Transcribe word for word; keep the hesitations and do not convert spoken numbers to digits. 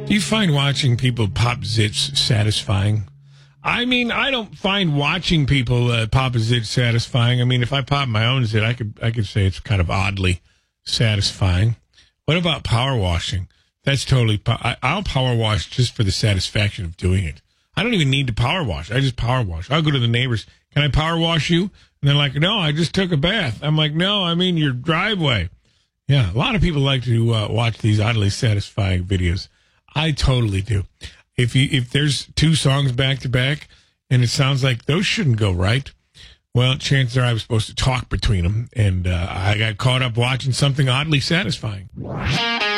Do you find watching people pop zits satisfying? I mean, I don't find watching people uh, pop a zit satisfying. I mean, if I pop my own zit, I could I could say it's kind of oddly satisfying. What about power washing? That's totally. Po- I, I'll power wash just for the satisfaction of doing it. I don't even need to power wash. I just power wash. I'll go to the neighbors. Can I power wash you? And they're like, no, I just took a bath. I'm like, no, I mean your driveway. Yeah, a lot of people like to uh, watch these oddly satisfying videos. I totally do. If you if there's two songs back to back and it sounds like those shouldn't go right, well, chances are I was supposed to talk between them, and uh, I got caught up watching something oddly satisfying.